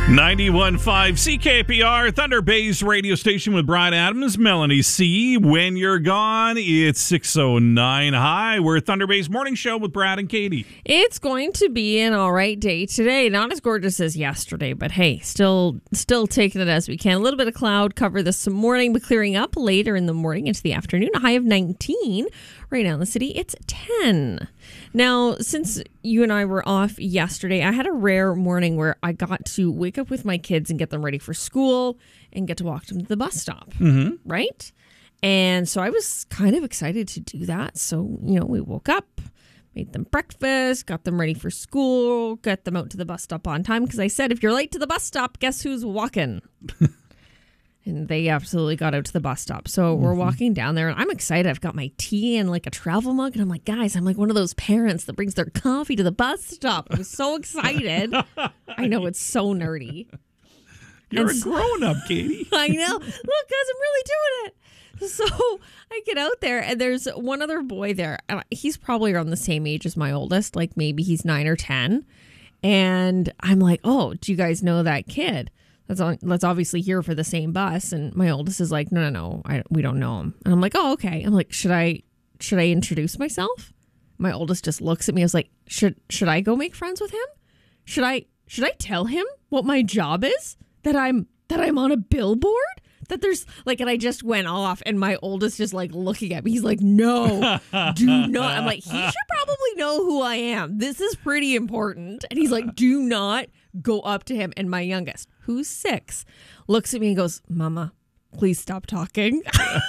91.5 CKPR, Thunder Bay's radio station with Brian Adams, Melanie C. When you're gone, it's 6:09. Hi, we're Thunder Bay's morning show with Brad and Katie. It's going to be an all right day today. Not as gorgeous as yesterday, but hey, still taking it as we can. A little bit of cloud cover this morning, but clearing up later in the morning into the afternoon. A high of 19. Right now in the city, it's 10. Now, since you and I were off yesterday, I had a rare morning where I got to wake up with my kids and get them ready for school and get to walk them to the bus stop, right? And so I was kind of excited to do that. So, we woke up, made them breakfast, got them ready for school, got them out to the bus stop on time. Because I said, if you're late to the bus stop, guess who's walking? And they absolutely got out to the bus stop. So we're walking down there, and I'm excited. I've got my tea and like a travel mug. And I'm like, guys, I'm like one of those parents that brings their coffee to the bus stop. I was so excited. I know, it's so nerdy. You're a grown-up, Katie. I know. Look, guys, I'm really doing it. So I get out there, and there's one other boy there. He's probably around the same age as my oldest. Like maybe he's 9 or 10. And I'm like, oh, do you guys know that kid? Let's obviously here for the same bus. And my oldest is like, no, we don't know him. And I'm like, oh, okay. I'm like, should I introduce myself? My oldest just looks at me. I was like, should I go make friends with him? Should I tell him what my job is? That I'm on a billboard? That there's like, and I just went off, and my oldest just like looking at me. He's like, no, do not. I'm like, he should probably know who I am. This is pretty important. And he's like, do not go up to him. And my youngest, who's 6, looks at me and goes, Mama, please stop talking.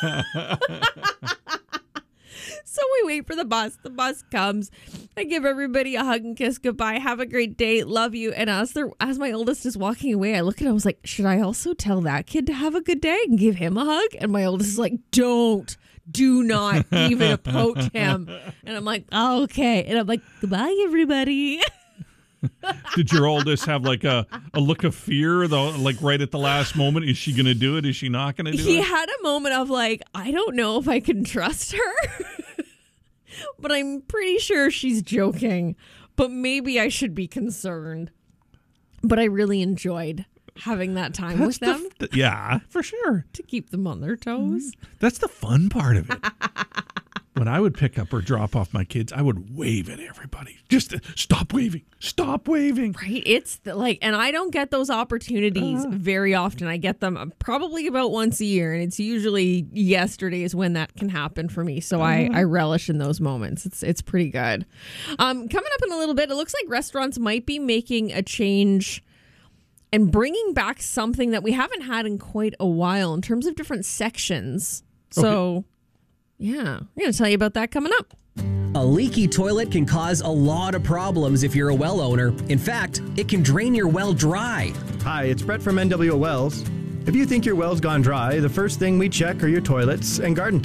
So we wait for the bus. The bus comes. I give everybody a hug and kiss goodbye. Have a great day. Love you. And as my oldest is walking away, I look at him. I was like, should I also tell that kid to have a good day and give him a hug? And my oldest is like, do not even approach him. And I'm like, oh, okay. And I'm like, goodbye, everybody. Did your oldest have like a look of fear, though, like right at the last moment? Is she going to do it? Is she not going to do it? He had a moment of like, I don't know if I can trust her. But I'm pretty sure she's joking. But maybe I should be concerned. But I really enjoyed having that time with them. Yeah, for sure. To keep them on their toes. That's the fun part of it. When I would pick up or drop off my kids, I would wave at everybody. Just stop waving. Stop waving. Right. It's and I don't get those opportunities very often. I get them probably about once a year. And it's usually yesterdays when that can happen for me. So I relish in those moments. It's pretty good. Coming up in a little bit, it looks like restaurants might be making a change and bringing back something that we haven't had in quite a while in terms of different sections. So... yeah, I'm going to tell you about that coming up. A leaky toilet can cause a lot of problems if you're a well owner. In fact, it can drain your well dry. Hi, it's Brett from NWO Wells. If you think your well's gone dry, the first thing we check are your toilets and garden